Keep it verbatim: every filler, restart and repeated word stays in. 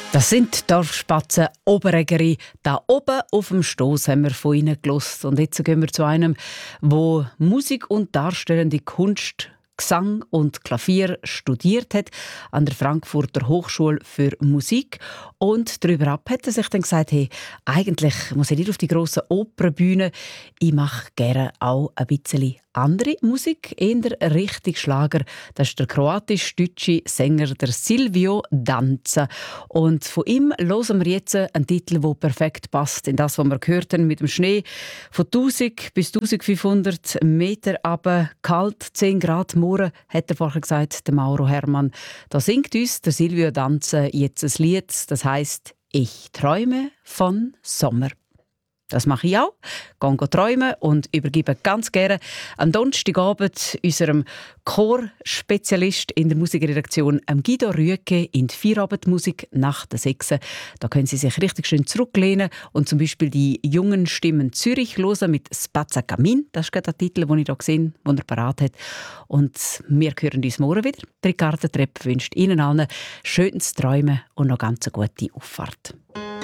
Das sind die Dorfspatzen Oberegeri. Da oben auf dem Stoss haben wir von ihnen gehört. Und jetzt gehen wir zu einem, wo Musik und darstellende Kunst, Gesang und Klavier studiert hat an der Frankfurter Hochschule für Musik. Und darüber ab hat er sich dann gesagt, hey, eigentlich muss ich nicht auf die grossen Opernbühnen. Ich mache gerne auch ein bisschen andere Musik, eher richtig Schlager. Das ist der kroatisch-deutsche Sänger der Silvio Danza. Und von ihm hören wir jetzt einen Titel, der perfekt passt in das, was wir gehört haben mit dem Schnee. Von tausend bis eintausendfünfhundert Meter runter, kalt, zehn Grad morgen, hat er vorher gesagt, der Mauro Hermann. Da singt uns der Silvio Danza jetzt ein Lied, das heisst «Ich träume von Sommer». Das mache ich auch. Gehe träumen und übergebe ganz gerne am Donnerstagabend unserem Chorspezialist in der Musikredaktion Guido Rüegge in die Feierabendmusik nach der sechs. Da können Sie sich richtig schön zurücklehnen und zum Beispiel die jungen Stimmen Zürich hören mit «Spazza Camin». Das ist gerade der Titel, den ich hier gesehen habe, den er parat hat. Und wir hören uns morgen wieder. Die Ricarda Trepp wünscht Ihnen allen schönes Träumen und noch ganz eine gute Auffahrt.